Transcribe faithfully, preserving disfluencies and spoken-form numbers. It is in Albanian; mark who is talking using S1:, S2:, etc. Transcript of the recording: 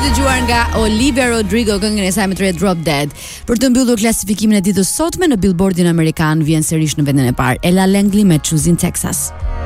S1: dëgjuar nga Olivia Rodrigo këngën e saj me të re Drop Dead. Për të mbyllur klasifikimin e ditës sotme në Billboardin amerikan vjen sërish në vendin e parë Ella Langley me Choosing Texas.